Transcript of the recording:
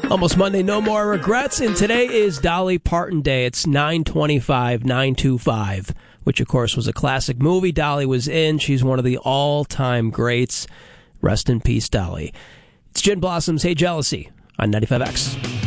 Almost Monday, no more regrets, and today is Dolly Parton Day. It's 9/25/925, which, of course, was a classic movie Dolly was in. She's one of the all-time greats. Rest in peace, Dolly. It's Gin Blossoms, Hey Jealousy, on 95X.